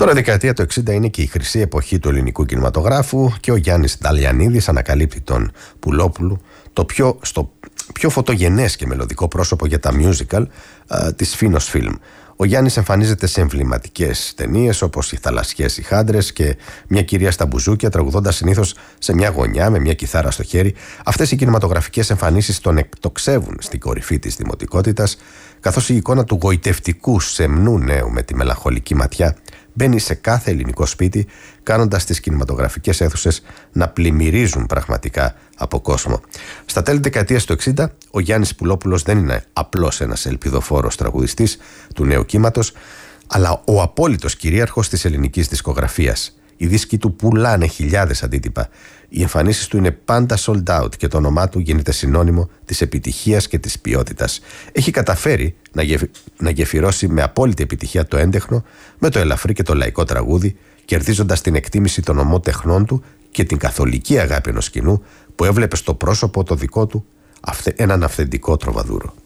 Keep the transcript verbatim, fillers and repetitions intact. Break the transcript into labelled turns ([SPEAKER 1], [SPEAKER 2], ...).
[SPEAKER 1] Τώρα η δεκαετία του εξήντα είναι και η χρυσή εποχή του ελληνικού κινηματογράφου και ο Γιάννης Νταλιανίδης ανακαλύπτει τον Πουλόπουλο, το πιο, στο πιο φωτογενές και μελωδικό πρόσωπο για τα musical α, της Φίνος Φιλμ. Ο Γιάννης εμφανίζεται σε εμβληματικές ταινίες όπως «Οι θαλασσιές οι χάντρες» και «Μια κυρία στα μπουζούκια», τραγουδώντας συνήθως σε μια γωνιά με μια κιθάρα στο χέρι. Αυτές οι κινηματογραφικές εμφανίσεις τον εκτοξεύουν στην κορυφή της δημοτικότητας, καθώς η εικόνα του γοητευτικού σεμνού νέου με τη μελαγχολική ματιά μπαίνει σε κάθε ελληνικό σπίτι, κάνοντας τις κινηματογραφικές αίθουσες να πλημμυρίζουν πραγματικά από κόσμο. Στα τέλη δεκαετίας του εξήντα, ο Γιάννης Πουλόπουλος δεν είναι απλώς ένας ελπιδοφόρος τραγουδιστής του νέου κύματος, αλλά ο απόλυτος κυρίαρχος της ελληνικής δισκογραφίας. Οι δίσκοι του πουλάνε χιλιάδες αντίτυπα. Οι εμφανίσεις του είναι πάντα sold out και το όνομά του γίνεται συνώνυμο της επιτυχίας και της ποιότητας. Έχει καταφέρει να, γεφ... να γεφυρώσει με απόλυτη επιτυχία το έντεχνο με το ελαφρύ και το λαϊκό τραγούδι, κερδίζοντας την εκτίμηση των ομότεχνών του και την καθολική αγάπη ενός κοινού που έβλεπε στο πρόσωπο το δικό του έναν αυθεντικό τροβαδούρο.